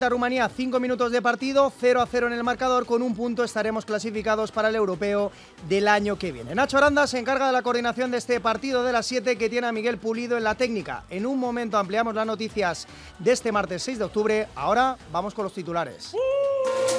Rumanía, 5 minutos de partido, 0-0 en el marcador, con un punto estaremos clasificados para el europeo del año que viene. Nacho Aranda se encarga de la coordinación de este partido de las 7, que tiene a Miguel Pulido en la técnica. En un momento ampliamos las noticias de este martes 6 de octubre, ahora vamos con los titulares.